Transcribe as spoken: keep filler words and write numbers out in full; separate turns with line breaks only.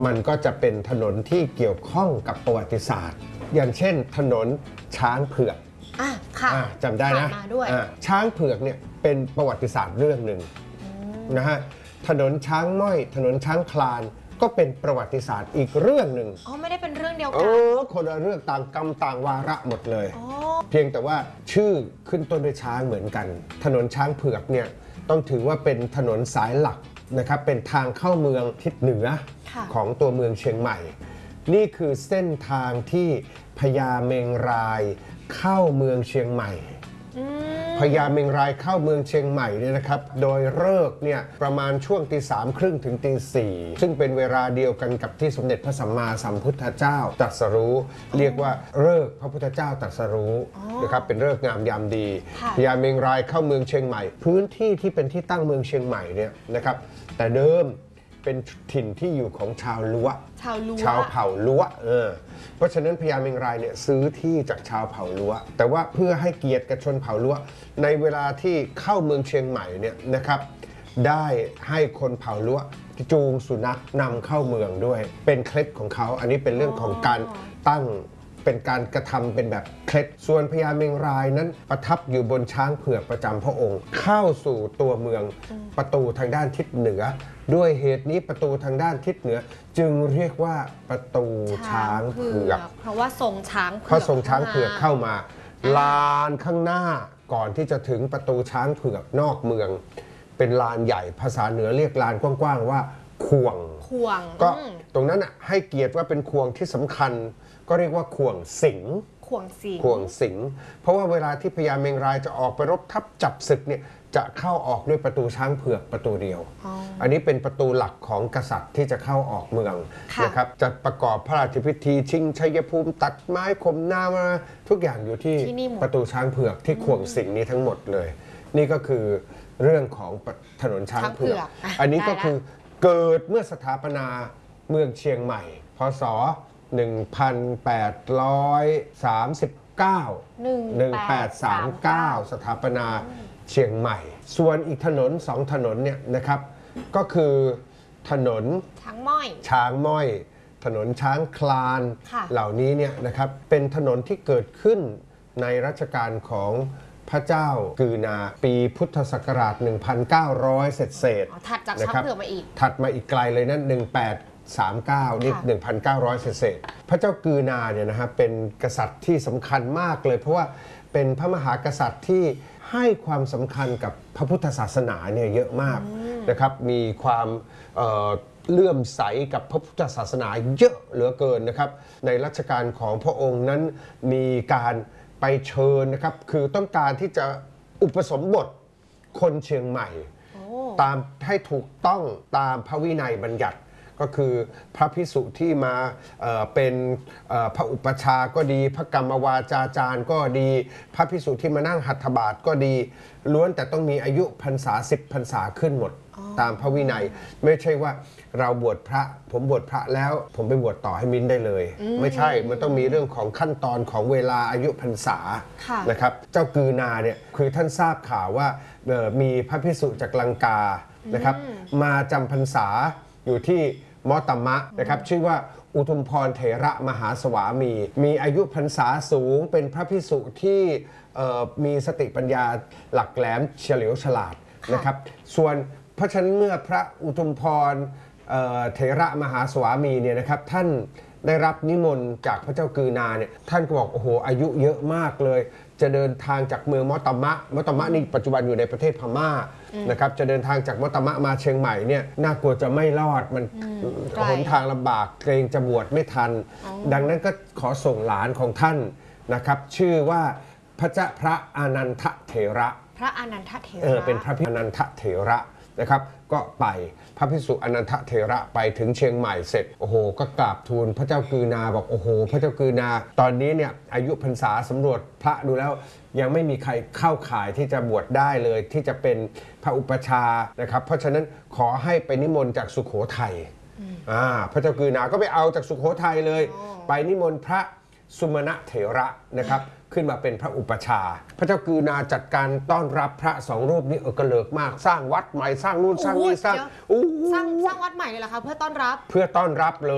มันก็จะเป็นถนนที่เกี่ยวข้องกับประวัติศาสตร์อย่างเช่นถนนช้างเผือก
อ่ะค่ะ
จำได้นะช้างเผือกเนี่ยเป็นประวัติศาสตร์เรื่องหนึ่งนะฮะถนนช้างม้อยถนนช้างคลานก็เป็นประวัติศาสตร์อีกเรื่องหนึ่ง
อ๋อไม่ได้เป็นเรื่องเดียวกัน
เออคนละเรื่องต่างกรรมต่างวาระหมดเลยเพียงแต่ว่าชื่อขึ้นต้นด้วยช้างเหมือนกันถนนช้างเผือกเนี่ยต้องถือว่าเป็นถนนสายหลักนะครับเป็นทางเข้าเมืองทิศเหนือของตัวเมืองเชียงใหม่นี่คือเส้นทางที่พญาเมงรายเข้าเมืองเชียงใหม่พญาเมงรายเข้าเมืองเชียงใหม่เนี่ยนะครับโดยฤกษ์เนี่ยประมาณช่วงตีสามครึ่งถึงตีสี่ซึ่งเป็นเวลาเดียวกันกับที่สมเด็จพระสัมมาสัมพุทธเจ้าตรัสรู้เรียกว่าฤกษ์พระพุทธเจ้าตรัสรู้นะครับเป็นฤกษ์งามยามดีพญาเมงรายเข้าเมืองเชียงใหม่พื้นที่ที่เป็นที่ตั้งเมืองเชียงใหม่เนี่ยนะครับแต่เดิมเป็นถิ่นที่อยู่ของชาวล้ว
ชาวล้ว
ชาวเผ่าล้วเออเพราะฉะนั้นพญาเมงรายเนี่ยซื้อที่จากชาวเผ่าล้วแต่ว่าเพื่อให้เกียรติกับชนเผ่าล้วในเวลาที่เข้าเมืองเชียงใหม่เนี่ยนะครับได้ให้คนเผ่าล้วจูงสุนัขนำเข้าเมืองด้วยเป็นเคล็ดของเขาอันนี้เป็นเรื่องของการตั้งเป็นการกระทำเป็นแบบเคล็ดส่วนพญาเมงรายนั้นประทับอยู่บนช้างเผือกประจำพระองค์เข้าสู่ตัวเมืองประตูทางด้านทิศเหนือด้วยเหตุนี้ประตูทางด้านทิศเหนือจึงเรียกว่าประตูช้างเผือก
เพราะว่าทรงช้างเผือก
เพราะทรงช้างเผือกเข้ามาลานข้างหน้าก่อนที่จะถึงประตูช้างเผือกนอกเมืองเป็นลานใหญ่ภาษาเหนือเรียกลานกว้างๆว่าควง
ควง
ก็ตรงนั้นอ่ะให้เกียรติว่าเป็นควงที่สำคัญก็เรียกว่าควงสิง
ควงสิง
ควงสิงเพราะว่าเวลาที่พญาเมงรายจะออกไปรบทัพจับศึกเนี่ยจะเข้าออกด้วยประตูช้างเผือกประตูเดียว อ, อันนี้เป็นประตูหลักของกษัตริย์ที่จะเข้าออกเมืองนะครับจะประกอบพระราชพิธีชิงชัยภูมิตัดไม้ข่มนามาทุกอย่างอยู่ที่ประตูช้างเผือกที่ควงสิงนี้ทั้งหมดเลยนี่ก็คือเรื่องของถนนช้างเผือกอันนี้ก็คือเกิดเมื่อสถาปนาเมืองเชียงใหม่พ.ศ. หนึ่งพันแปดร้อยสามสิบเก้า หนึ่งพันแปดร้อยสามสิบเก้าสถาปนาเชียงใหม่ส่วนอีกถนนสองถนนเนี่ยนะครับก็คือถนน
ช้างม้อย
ช้างม้อยถนนช้างคลานเหล่านี้เนี่ยนะครับเป็นถนนที่เกิดขึ้นในรัชกาลของพระเจ้ากือนาปีพุทธศักราช หนึ่งพันเก้าร้อย เศษเศษ
ถัดจากช้างเผือกมาอีก
ถัดมาอีกไกลเลยนั่นหนึ่งพันแปดร้อยสามสิบเก้านี่ หนึ่งพันเก้าร้อย เศษเศษพระเจ้ากือนาเนี่ยนะฮะเป็นกษัตริย์ที่สำคัญมากเลยเพราะว่าเป็นพระมหากษัตริย์ที่ให้ความสำคัญกับพระพุทธศาสนาเนี่ยเยอะมากนะครับมีความเเลื่อมใสกับพระพุทธศาสนาเยอะเหลือเกินนะครับในรัชกาลของพระองค์นั้นมีการไปเชิญนะครับคือต้องการที่จะอุปสมบทคนเชียงใหม่ตามให้ถูกต้องตามพระวินัยบัญญัติก็คือพระภิกษุที่มาเอ่อเป็นเอ่อพระอุปชาก็ดีพระกรรมวาจาจารย์ก็ดีพระภิกษุที่มานั่งหัตถบาทก็ดีล้วนแต่ต้องมีอายุพรรษาสิบพรรษาขึ้นหมดตามพระวินัยไม่ใช่ว่าเราบวชพระผมบวชพระแล้วผมไปบวชต่อให้มิ้นได้เลยไม่ใช่มันต้องมีเรื่องของขั้นตอนของเวลาอายุพรรษานะครับเจ้ากือนาเนี่ยคือท่านทราบข่าวว่ามีพระภิกษุจากลังกานะครับมาจำพรรษาอยู่ที่มอตมะนะครับชื่อว่าอุทุมพรเถระมหาสวามีมีอายุพรรษาสูงเป็นพระภิกษุที่มีสติปัญญาหลักแหลมเฉลียวฉลาดนะครับส่วนเพราะฉะนั้นเมื่อพระอุทุมพรเถระมหาสวามีเนี่ยนะครับท่านได้รับนิมนต์จากพระเจ้ากือนาเนี่ยท่านก็บอกโอ้โหอายุเยอะมากเลยจะเดินทางจากเมืองมอตมะมอตมะนี่ปัจจุบันอยู่ในประเทศพม่านะครับจะเดินทางจากมอตมะมาเชียงใหม่เนี่ยน่ากลัวจะไม่รอดมันหนทางลำบากเกรงจะบวชไม่ทันดังนั้นก็ขอส่งหลานของท่านนะครับชื่อว่าพระเจ้าพระอนันทเถระ
พระอนันทเถระ
เออเป็นพระอนันทเถระนะครับก็ไปพระภิกษุอนันทเถระไปถึงเชียงใหม่เสร็จโอ้โหก็กราบทูลพระเจ้ากือนาบอกโอ้โหพระเจ้ากือนาตอนนี้เนี่ยอายุพรรษาสำรวจพระดูแล้วยังไม่มีใครเข้าข่ายที่จะบวชได้เลยที่จะเป็นพระอุปชานะครับเพราะฉะนั้นขอให้ไปนิมนต์จากสุโขทัยอ่าพระเจ้ากือนาก็ไปเอาจากสุโขทัยเลยไปนิมนต์พระสุมาณเถระนะครับขึ้นมาเป็นพระอุปชาพระเจ้ากือนาจัดการต้อนรับพระสองรูปนี้เออกระเลิกมากสร้างวัดใหม่สร้างนู่นสร้างนี่สร้าง
สร้างสร้างวัดใหม่เลยเหรอคะเพื่อต้อนรับ
เพื่อต้อนรับเลย